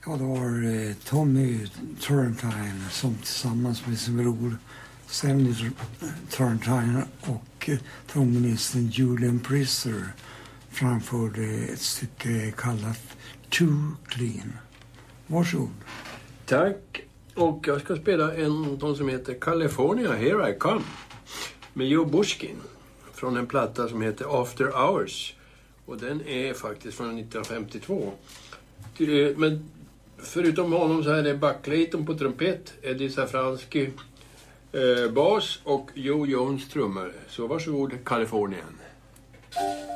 Ja, det var Tommy Turrentine som tillsammans med sin bror Stanley Turrentine och trombonisten Julian Priester framförde ett stycke kallat Too Clean. Varsågod. Tack. Och jag ska spela en ton som heter California, Here I Come med Joe Bushkin från en platta som heter After Hours. Och den är faktiskt från 1952. Men förutom honom så är det Buck Clayton på trumpet, Eddie Safransky bas och Joe Jones trummor. Så varsågod, Kalifornien.